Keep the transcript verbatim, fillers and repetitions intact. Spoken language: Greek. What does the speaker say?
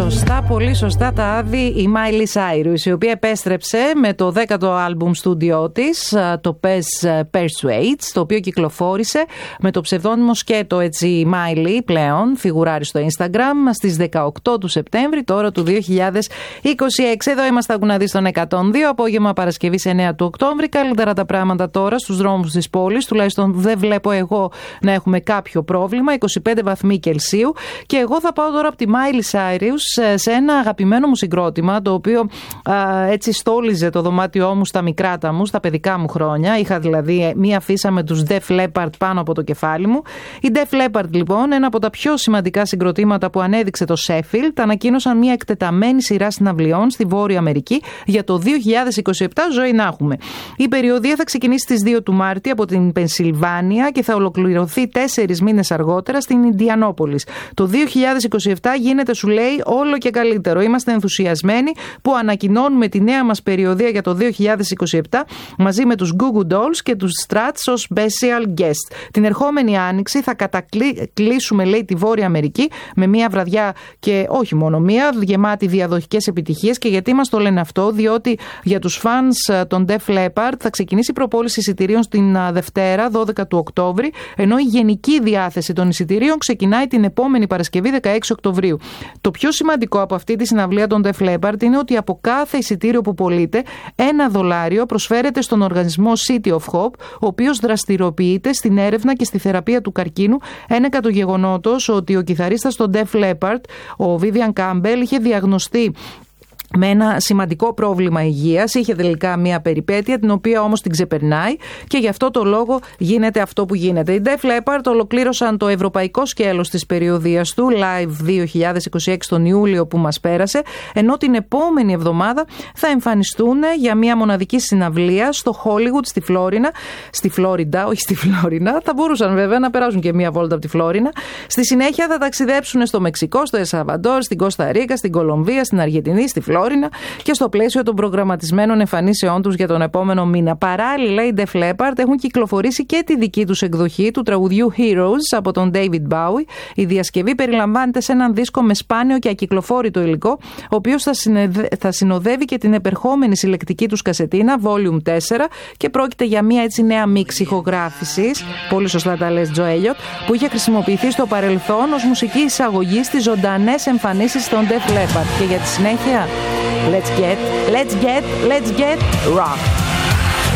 Σωστά, πολύ σωστά τα άδει η Miley Cyrus, η οποία επέστρεψε με το δέκατο άλμπουμ στούντιό της, το Pes Persuades, το οποίο κυκλοφόρησε με το ψευδόνυμο σκέτο, έτσι, Miley πλέον, φιγουράρει στο Instagram, στις δεκαοκτώ του Σεπτέμβρη, τώρα του δύο χιλιάδες είκοσι έξι. Εδώ είμαστε Ακουναδί στον εκατόν δύο, απόγευμα Παρασκευής εννέα του Οκτώβρη. Καλύτερα τα πράγματα τώρα στους δρόμους της πόλης, τουλάχιστον δεν βλέπω εγώ να έχουμε κάποιο πρόβλημα. είκοσι πέντε βαθμοί Κελσίου. Και εγώ θα πάω τώρα από τη Miley Cyrus σε ένα αγαπημένο μου συγκρότημα, το οποίο α, έτσι στόλιζε το δωμάτιό μου στα μικράτα μου, στα παιδικά μου χρόνια. Είχα δηλαδή μία φύσα με τους Def Leppard πάνω από το κεφάλι μου. Οι Def Leppard, λοιπόν, ένα από τα πιο σημαντικά συγκροτήματα που ανέδειξε το Sheffield, ανακοίνωσαν μία εκτεταμένη σειρά συναυλιών στη Βόρεια Αμερική για το δύο χιλιάδες είκοσι επτά. Ζωή να έχουμε. Η περιοδεία θα ξεκινήσει στις δύο του Μάρτη από την Πενσιλβάνια και θα ολοκληρωθεί τέσσερις μήνες αργότερα στην Ινδιανόπολη. Το δύο χιλιάδες είκοσι επτά γίνεται, σου λέει, όλο και καλύτερο. Είμαστε ενθουσιασμένοι που ανακοινώνουμε τη νέα μας περιοδεία για το δύο χιλιάδες είκοσι επτά μαζί με τους Goo Goo Dolls και τους Struts ως special guest. Την ερχόμενη άνοιξη θα κατακλείσουμε, λέει, τη Βόρεια Αμερική με μία βραδιά και όχι μόνο μία, γεμάτη διαδοχικές επιτυχίες. Και γιατί μας το λένε αυτό? Διότι για τους fans των Def Leppard θα ξεκινήσει η προπόληση εισιτηρίων στην Δευτέρα, δώδεκα του Οκτώβρη, ενώ η γενική διάθεση των εισιτηρίων ξεκινάει την επόμενη Παρασκευή, δεκαέξι Οκτωβρίου. Το πιο σημαντικό από αυτή τη συναυλία των Def Leppard είναι ότι από κάθε εισιτήριο που πωλείται, ένα δολάριο προσφέρεται στον οργανισμό City of Hope, ο οποίος δραστηριοποιείται στην έρευνα και στη θεραπεία του καρκίνου, ένεκα του γεγονότος ότι ο κιθαρίστας των Def Leppard, ο Vivian Campbell, είχε διαγνωστεί με ένα σημαντικό πρόβλημα υγείας, είχε τελικά μια περιπέτεια την οποία όμως την ξεπερνάει και γι' αυτό το λόγο γίνεται αυτό που γίνεται. Οι Def Leppard ολοκλήρωσαν το ευρωπαϊκό σκέλος της περιοδίας του Live δύο χιλιάδες είκοσι έξι τον Ιούλιο που μας πέρασε, ενώ την επόμενη εβδομάδα θα εμφανιστούν για μια μοναδική συναυλία στο Hollywood, στη Φλόρινα, στη Φλόριντα, όχι στη Φλόρινα, θα μπορούσαν βέβαια να περάσουν και μια βόλτα από τη Φλόρινα. Στη συνέχεια θα ταξιδέψουν στο Μεξικό, στο Ελσαλβαντόρ, στην Κώστα Ρίκα, στην Κολομβία, στην Αργεντινή, στη Φλόρινα και στο πλαίσιο των προγραμματισμένων εμφανίσεών τους για τον επόμενο μήνα. Παράλληλα, οι Def Leppard έχουν κυκλοφορήσει και τη δική τους εκδοχή του τραγουδιού Heroes από τον David Bowie. Η διασκευή περιλαμβάνεται σε έναν δίσκο με σπάνιο και ακυκλοφόρητο υλικό, ο οποίος θα, συνεδε... θα συνοδεύει και την επερχόμενη συλλεκτική τους κασετίνα Volume τέσσερα και πρόκειται για μια έτσι νέα μίξη ηχογράφησης, πολύ σωστά τα λες Joe Elliott, που είχε χρησιμοποιηθεί στο παρελθόν ως μουσική εισαγωγή στις ζωντανές εμφανίσεις των Def Leppard. Και για τη συνέχεια, let's get, let's get, let's get rock.